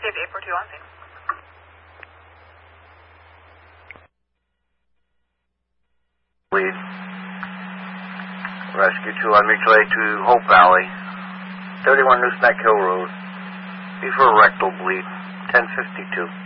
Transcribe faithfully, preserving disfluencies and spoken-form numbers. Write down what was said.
received eight four two on scene. Lead. Rescue two on mutual aid to Hope Valley. thirty-one Newsnack Hill Road. B for a rectal bleed. ten fifty-two.